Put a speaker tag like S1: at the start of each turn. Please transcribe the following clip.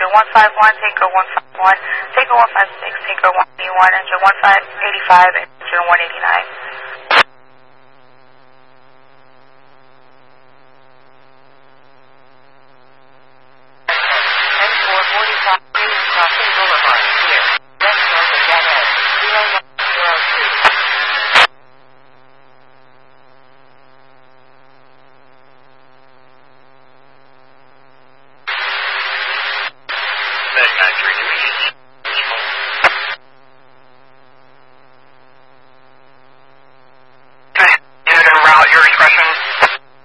S1: Angel 151, Tango 151, Tango 156, Tango 181, Angel 1585, Angel 189. Crossing Boulevard, here. West north of dead end, 0902.
S2: Med 932.